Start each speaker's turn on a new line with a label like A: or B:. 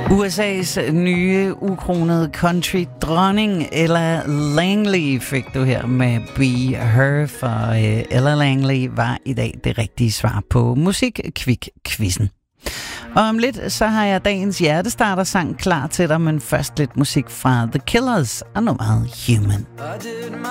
A: USA's nye ukronede country-dronning Ella Langley fik du her med Be Her, for Ella Langley var i dag det rigtige svar på Musik-Kvik-quizzen. Og om lidt, så har jeg dagens hjertestarter-sang klar til dig, men først lidt musik fra The Killers og nummeret Human.